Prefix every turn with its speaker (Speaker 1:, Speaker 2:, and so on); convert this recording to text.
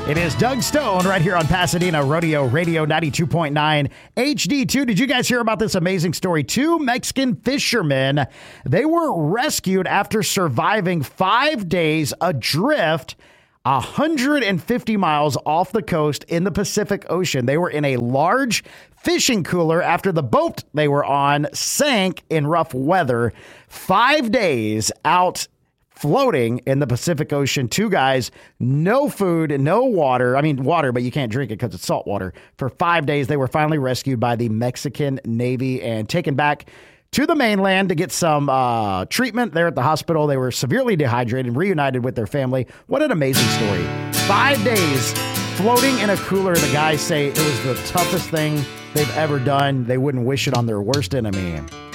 Speaker 1: It is Doug Stone right here on Pasadena Rodeo Radio 92.9 HD2. Did you guys hear about this amazing story? Two Mexican fishermen, they were rescued after surviving 5 days adrift 150 miles off the coast in the Pacific Ocean. They were in a large fishing cooler after the boat they were on sank in rough weather. 5 days out floating in the Pacific Ocean. Two guys, no food, no water. I mean, water, but you can't drink it because it's salt water. For 5 days, they were finally rescued by the Mexican Navy and taken back to the mainland to get some treatment there at the hospital. They were severely dehydrated and reunited with their family. What an amazing story. 5 days floating in a cooler. The guys say it was the toughest thing they've ever done. They wouldn't wish it on their worst enemy.